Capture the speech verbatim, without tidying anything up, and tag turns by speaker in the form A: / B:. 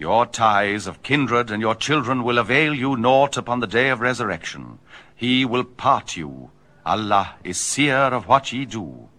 A: Your ties of kindred and your children will avail you naught upon the day of resurrection. He will part you. Allah is seer of what ye do.